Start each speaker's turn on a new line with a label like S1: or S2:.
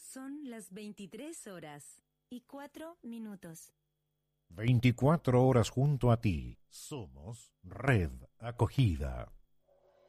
S1: Son las 23:04.
S2: 24 horas junto a ti. Somos Red Acogida.